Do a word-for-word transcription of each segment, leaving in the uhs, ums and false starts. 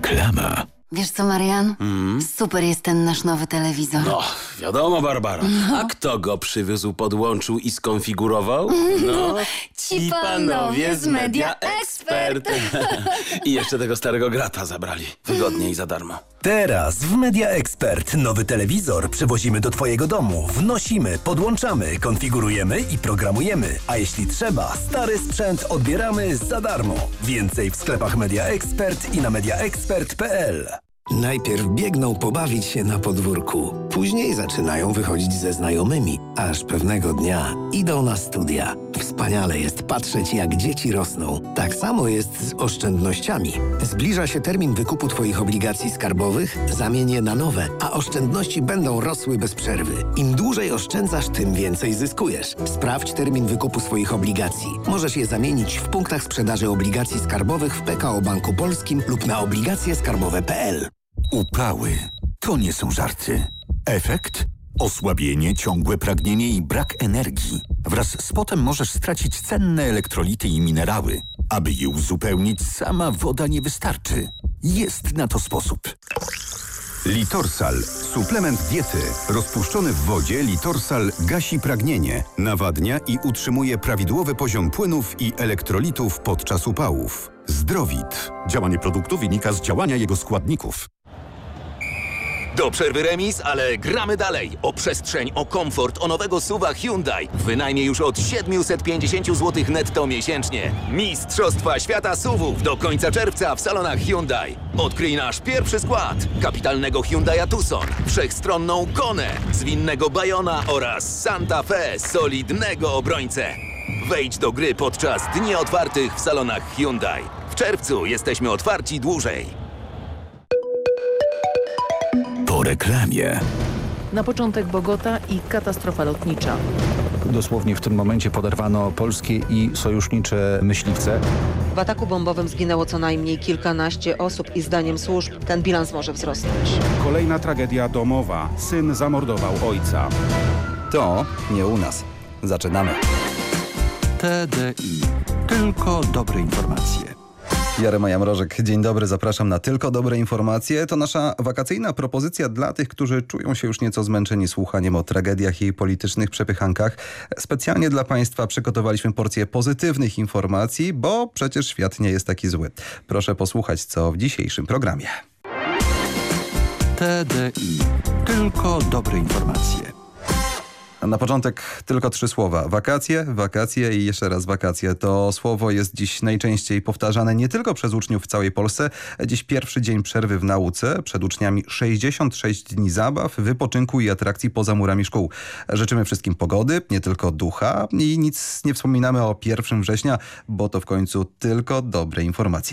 Reklama. Wiesz co, Marian? Mm. Super jest ten nasz nowy telewizor. No, wiadomo, Barbara. No. A kto go przywiózł, podłączył i skonfigurował? No, ci panowie z Media Expert. I jeszcze tego starego grata zabrali. Wygodnie i za darmo. Teraz w Media Expert nowy telewizor przywozimy do Twojego domu. Wnosimy, podłączamy, konfigurujemy i programujemy. A jeśli trzeba, stary sprzęt odbieramy za darmo. Więcej w sklepach Media Expert i na media expert kropka p l. Najpierw biegną pobawić się na podwórku. Później zaczynają wychodzić ze znajomymi, aż pewnego dnia idą na studia. Wspaniale jest patrzeć, jak dzieci rosną. Tak samo jest z oszczędnościami. Zbliża się termin wykupu Twoich obligacji skarbowych, zamień je na nowe, a oszczędności będą rosły bez przerwy. Im dłużej oszczędzasz, tym więcej zyskujesz. Sprawdź termin wykupu swoich obligacji. Możesz je zamienić w punktach sprzedaży obligacji skarbowych w P K O Banku Polskim lub na obligacje skarbowe kropka p l. Upały to nie są żarty. Efekt? Osłabienie, ciągłe pragnienie i brak energii. Wraz z potem możesz stracić cenne elektrolity i minerały. Aby je uzupełnić, sama woda nie wystarczy. Jest na to sposób. Litorsal. Suplement diety. Rozpuszczony w wodzie Litorsal gasi pragnienie, nawadnia i utrzymuje prawidłowy poziom płynów i elektrolitów podczas upałów. Zdrowit. Działanie produktu wynika z działania jego składników. Do przerwy remis, ale gramy dalej. O przestrzeń, o komfort, o nowego suwa Hyundai. Wynajmie już od siedemset pięćdziesiąt złotych netto miesięcznie. Mistrzostwa Świata suwów do końca czerwca w salonach Hyundai. Odkryj nasz pierwszy skład. Kapitalnego Hyundai'a Tucson, wszechstronną Konę, zwinnego Bayona oraz Santa Fe, solidnego obrońcę. Wejdź do gry podczas dni otwartych w salonach Hyundai. W czerwcu jesteśmy otwarci dłużej. Po reklamie. Na początek Bogota i katastrofa lotnicza. Dosłownie w tym momencie poderwano polskie i sojusznicze myśliwce. W ataku bombowym zginęło co najmniej kilkanaście osób i zdaniem służb ten bilans może wzrosnąć. Kolejna tragedia domowa. Syn zamordował ojca. To nie u nas. Zaczynamy. T D I. Tylko dobre informacje. Jarema Jamrożek, dzień dobry, zapraszam na Tylko Dobre Informacje. To nasza wakacyjna propozycja dla tych, którzy czują się już nieco zmęczeni słuchaniem o tragediach i politycznych przepychankach. Specjalnie dla Państwa przygotowaliśmy porcję pozytywnych informacji, bo przecież świat nie jest taki zły. Proszę posłuchać, co w dzisiejszym programie. T D I. Tylko dobre informacje. Na początek tylko trzy słowa. Wakacje, wakacje i jeszcze raz wakacje. To słowo jest dziś najczęściej powtarzane nie tylko przez uczniów w całej Polsce. Dziś pierwszy dzień przerwy w nauce. Przed uczniami sześćdziesiąt sześć dni zabaw, wypoczynku i atrakcji poza murami szkół. Życzymy wszystkim pogody, nie tylko ducha i nic nie wspominamy o pierwszego września, bo to w końcu tylko dobre informacje.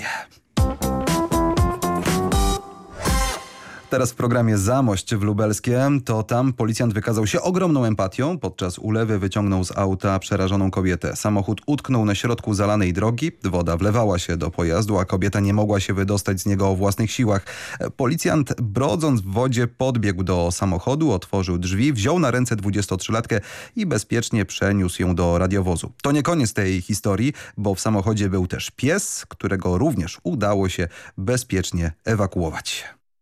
Teraz w programie Zamość w Lubelskiem, to tam policjant wykazał się ogromną empatią. Podczas ulewy wyciągnął z auta przerażoną kobietę. Samochód utknął na środku zalanej drogi. Woda wlewała się do pojazdu, a kobieta nie mogła się wydostać z niego o własnych siłach. Policjant, brodząc w wodzie, podbiegł do samochodu, otworzył drzwi, wziął na ręce dwudziestotrzylatkę i bezpiecznie przeniósł ją do radiowozu. To nie koniec tej historii, bo w samochodzie był też pies, którego również udało się bezpiecznie ewakuować.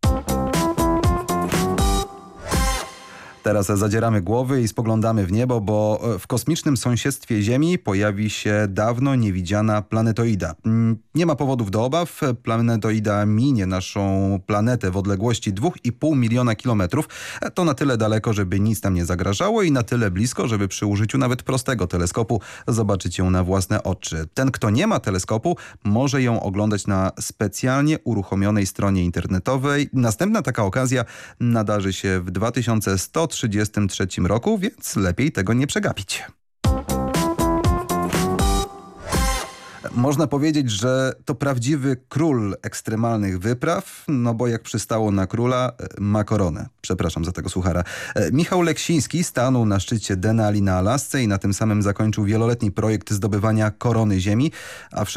Teraz zadzieramy głowy i spoglądamy w niebo, bo w kosmicznym sąsiedztwie Ziemi pojawi się dawno niewidziana planetoida. Nie ma powodów do obaw. Planetoida minie naszą planetę w odległości dwa i pół miliona kilometrów. To na tyle daleko, żeby nic nam nie zagrażało i na tyle blisko, żeby przy użyciu nawet prostego teleskopu zobaczyć ją na własne oczy. Ten, kto nie ma teleskopu, może ją oglądać na specjalnie uruchomionej stronie internetowej. Następna taka okazja nadarzy się w dwa tysiące sto trzydziestym trzecim roku, więc lepiej tego nie przegapić. Można powiedzieć, że to prawdziwy król ekstremalnych wypraw, no bo jak przystało na króla, ma koronę. Przepraszam za tego suchara. Michał Leksiński stanął na szczycie Denali na Alasce i na tym samym zakończył wieloletni projekt zdobywania korony Ziemi, a